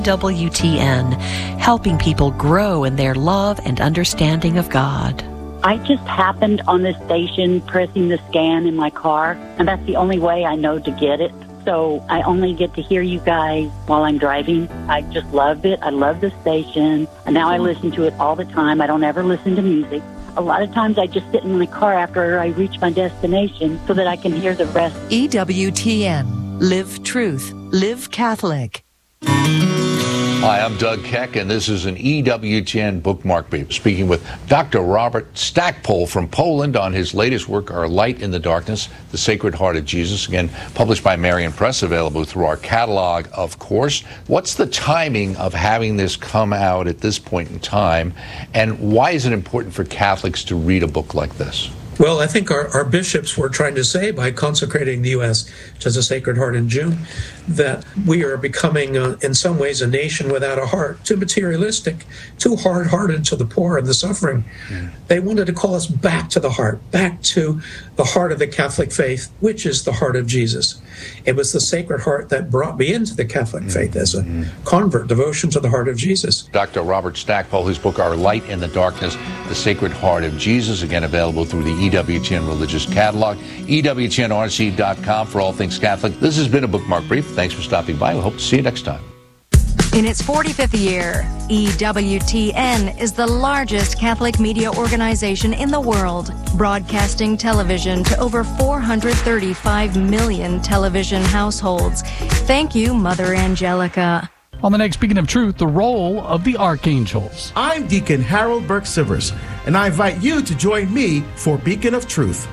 WTN, helping people grow in their love and understanding of God. I just happened on this station pressing the scan in my car, and that's the only way I know to get it. So I only get to hear you guys while I'm driving. I just love it. I love the station. And now I listen to it all the time. I don't ever listen to music. A lot of times I just sit in my car after I reach my destination so that I can hear the rest. EWTN. Live Truth. Live Catholic. Hi, I'm Doug Keck, and this is an EWTN Bookmark Brief, speaking with Dr. Robert Stackpole from Poland on his latest work, Our Light in the Darkness, The Sacred Heart of Jesus, again, published by Marian Press, available through our catalog, of course. What's the timing of having this come out at this point in time, and why is it important for Catholics to read a book like this? Well, I think our bishops were trying to say by consecrating the U.S. to the Sacred Heart in June that we are becoming, in some ways, a nation without a heart, too materialistic, too hard-hearted to the poor and the suffering. They wanted to call us back to the heart of the Catholic faith, which is the heart of Jesus. It was the Sacred Heart that brought me into the Catholic faith as a convert, devotion to the heart of Jesus. Dr. Robert Stackpole, his book, Our Light in the Darkness, The Sacred Heart of Jesus, again, available through the EWTN Religious Catalog, EWTNRC.com for all things Catholic. This has been a Bookmark Brief. Thanks for stopping by. We hope to see you next time. In its 45th year, EWTN is the largest Catholic media organization in the world, broadcasting television to over 435 million television households. Thank you, Mother Angelica. On the next Beacon of Truth, the role of the archangels. I'm Deacon Harold Burke-Sivers, and I invite you to join me for Beacon of Truth.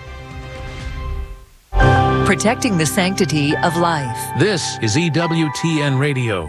Protecting the sanctity of life. This is EWTN Radio.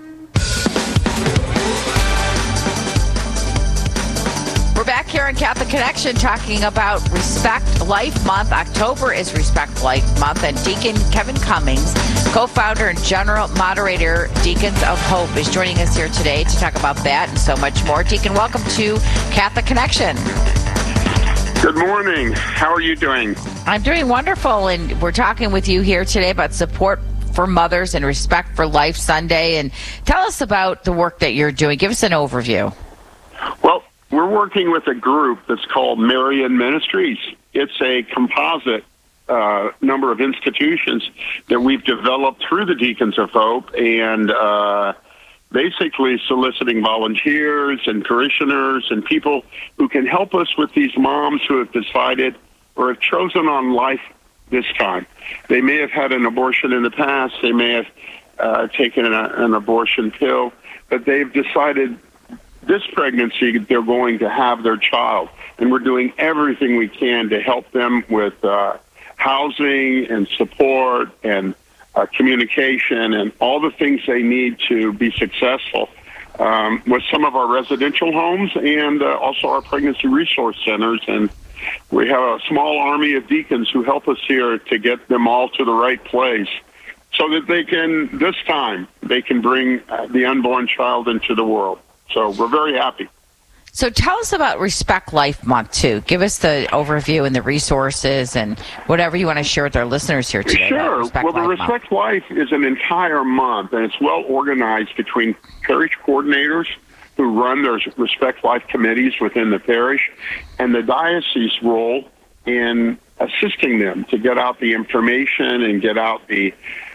We're back here in Catholic Connection talking about Respect Life Month. October is Respect Life Month, and Deacon Kevin Cummings, co-founder and general moderator, Deacons of Hope, is joining us here today to talk about that and so much more. Deacon, welcome to Catholic Connection. Good morning. How are you doing? I'm doing wonderful, and we're talking with you here today about support for mothers and Respect for Life Sunday. And tell us about the work that you're doing. Give us an overview. Well, we're working with a group that's called Marian Ministries. It's a composite number of institutions that we've developed through the Deacons of Hope, and basically soliciting volunteers and parishioners and people who can help us with these moms who have decided or have chosen on life this time. They may have had an abortion in the past. They may have taken an abortion pill, but they've decided this pregnancy they're going to have their child. And we're doing everything we can to help them with housing and support and communication and all the things they need to be successful with some of our residential homes and also our pregnancy resource centers. And we have a small army of deacons who help us here to get them all to the right place so that they can, this time, they can bring the unborn child into the world. So we're very happy. So tell us about Respect Life Month, too. Give us the overview and the resources and whatever you want to share with our listeners here today. Sure. Well, the Respect Life is an entire month, and it's well organized between parish coordinators who run their Respect Life committees within the parish and the diocese role in assisting them to get out the information and get out the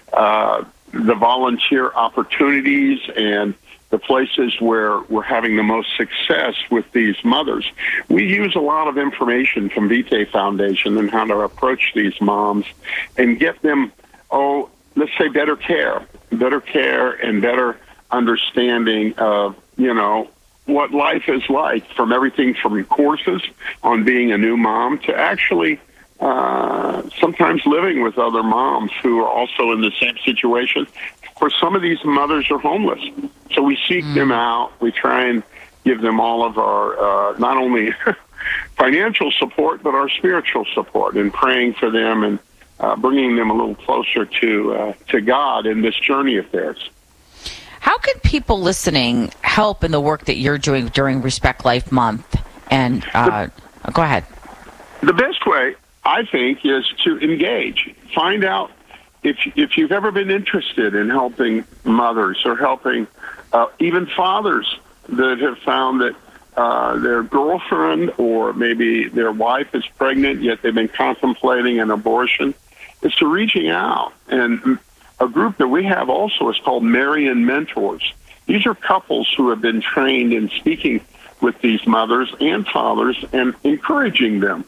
volunteer opportunities and the places where we're having the most success with these mothers. We use a lot of information from Vitae Foundation on how to approach these moms and get them, let's say better care and better understanding of, what life is like, from everything from courses on being a new mom to actually sometimes living with other moms who are also in the same situation. Of course, some of these mothers are homeless. So we seek them out. We try and give them all of our, not only financial support, but our spiritual support and praying for them and bringing them a little closer to God in this journey of theirs. How can people listening help in the work that you're doing during Respect Life Month? And go ahead. The best way, I think, is to engage. Find out if you've ever been interested in helping mothers or helping even fathers that have found that their girlfriend or maybe their wife is pregnant, yet they've been contemplating an abortion, is to reaching out. And a group that we have also is called Marian Mentors. These are couples who have been trained in speaking with these mothers and fathers and encouraging them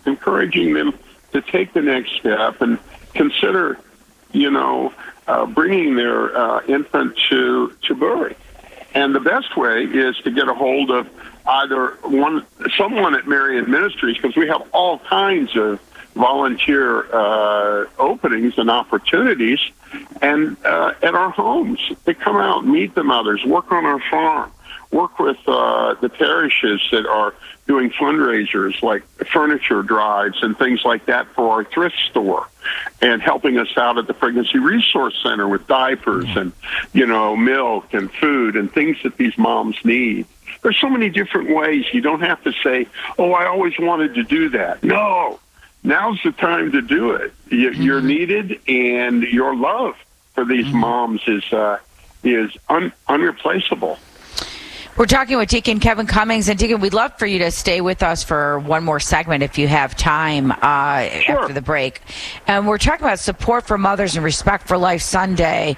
to take the next step and consider, bringing their infant to birth. And the best way is to get a hold of either someone at Marian Ministries, because we have all kinds of volunteer openings and opportunities, and at our homes. They come out, meet the mothers, work on our farm, work with the parishes that are doing fundraisers like furniture drives and things like that for our thrift store, and helping us out at the Pregnancy Resource Center with diapers and, milk and food and things that these moms need. There's so many different ways. You don't have to say, oh, I always wanted to do that. No, now's the time to do it. You're needed, and your love for these moms is unreplaceable. We're talking with Deacon Kevin Cummings. And Deacon, we'd love for you to stay with us for one more segment if you have time after the break. And we're talking about support for mothers and Respect for Life Sunday.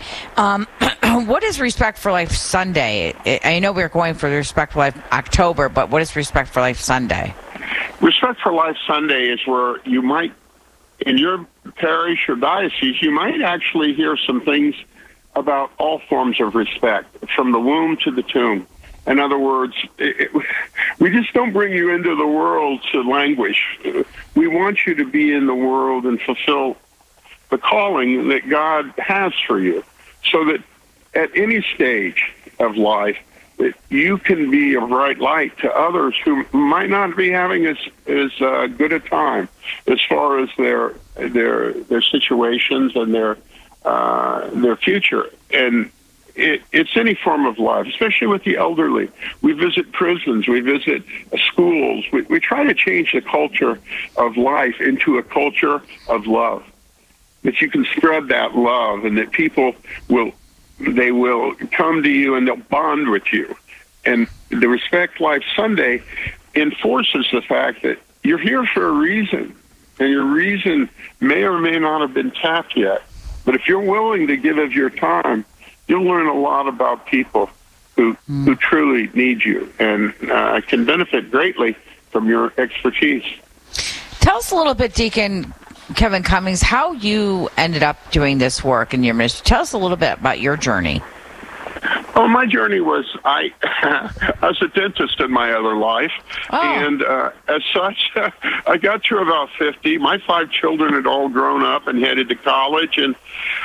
What is Respect for Life Sunday? I know we're going for the Respect for Life October, but what is Respect for Life Sunday? Respect for Life Sunday is where you might, in your parish or diocese, you might actually hear some things about all forms of respect, from the womb to the tomb. In other words, we just don't bring you into the world to languish. We want you to be in the world and fulfill the calling that God has for you, so that at any stage of life, that you can be a bright light to others who might not be having as good a time as far as their situations and their future. And it's any form of life, especially with the elderly. We visit prisons. We visit schools. We try to change the culture of life into a culture of love, that you can spread that love, and that people will come to you and they'll bond with you. And the Respect Life Sunday enforces the fact that you're here for a reason, and your reason may or may not have been tapped yet. But if you're willing to give of your time, you'll learn a lot about people who truly need you and can benefit greatly from your expertise. Tell us a little bit, Deacon Kevin Cummings, how you ended up doing this work in your ministry. Tell us a little bit about your journey. Oh, my journey was, I was a dentist in my other life, and as such, I got to about 50. My 5 children had all grown up and headed to college, and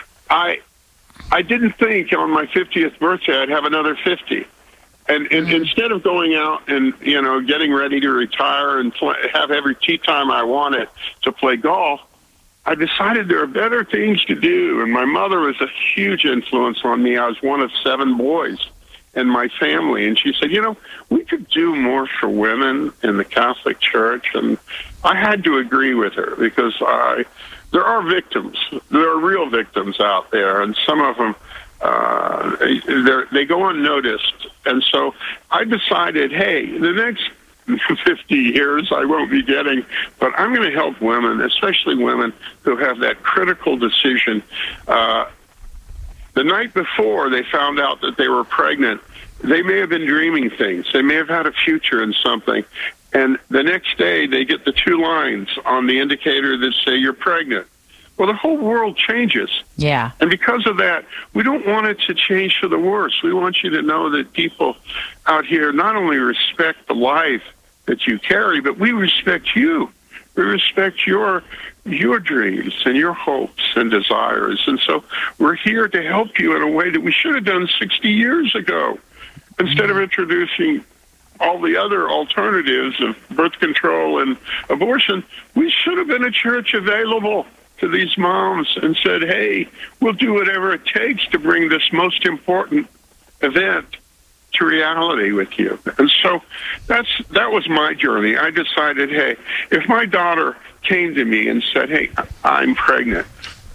I didn't think on my 50th birthday I'd have another 50. And instead of going out and, getting ready to retire and have every tea time I wanted to play golf, I decided there are better things to do. And my mother was a huge influence on me. I was one of 7 boys in my family. And she said, we could do more for women in the Catholic Church. And I had to agree with her, because there are victims. There are real victims out there, and some of them, they go unnoticed. And so I decided, hey, the next 50 years I won't be getting, but I'm going to help women, especially women who have that critical decision. The night before they found out that they were pregnant, they may have been dreaming things. They may have had a future in something. And the next day they get the 2 lines on the indicator that say you're pregnant. Well, the whole world changes. Yeah. And because of that, we don't want it to change for the worse. We want you to know that people out here not only respect the life that you carry, but we respect you. We respect your dreams and your hopes and desires. And so we're here to help you in a way that we should have done 60 years ago. Instead of introducing all the other alternatives of birth control and abortion, we should have been a church available to these moms and said, hey, we'll do whatever it takes to bring this most important event to reality with you. And so that was my journey. I decided, hey, if my daughter came to me and said, hey, I'm pregnant,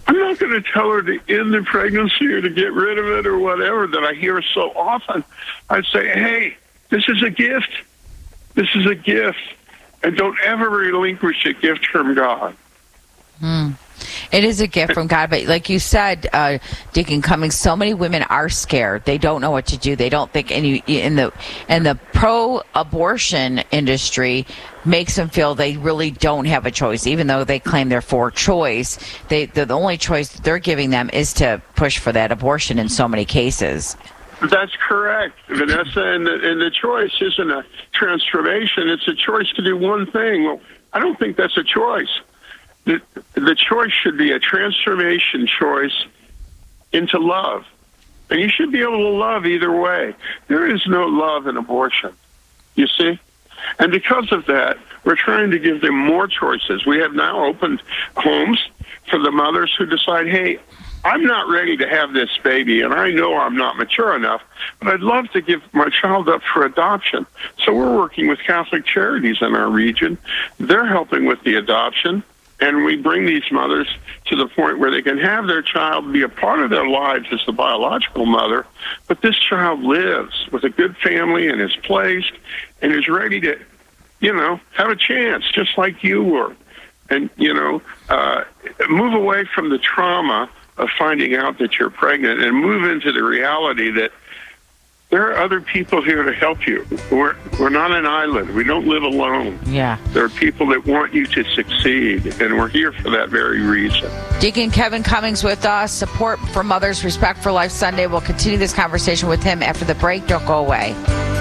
I'm not going to tell her to end the pregnancy or to get rid of it or whatever that I hear so often. I'd say, hey, this is a gift. This is a gift. And don't ever relinquish a gift from God. It is a gift from God, but like you said, Deacon Cummings, so many women are scared. They don't know what to do. They don't think in the pro-abortion industry makes them feel they really don't have a choice, even though they claim they're for choice. The only choice they're giving them is to push for that abortion in so many cases. That's correct, Vanessa, and the choice isn't a transformation. It's a choice to do one thing. Well, I don't think that's a choice. The choice should be a transformation choice into love. And you should be able to love either way. There is no love in abortion, you see? And because of that, we're trying to give them more choices. We have now opened homes for the mothers who decide, hey, I'm not ready to have this baby, and I know I'm not mature enough, but I'd love to give my child up for adoption. So we're working with Catholic Charities in our region. They're helping with the adoption. And we bring these mothers to the point where they can have their child be a part of their lives as the biological mother, but this child lives with a good family and is placed and is ready to, have a chance just like you were. And, move away from the trauma of finding out that you're pregnant and move into the reality that there are other people here to help you. We're not an island. We don't live alone. Yeah. There are people that want you to succeed, and we're here for that very reason. Deacon Kevin Cummings with us, Support for Mothers, Respect for Life Sunday. We'll continue this conversation with him after the break. Don't go away.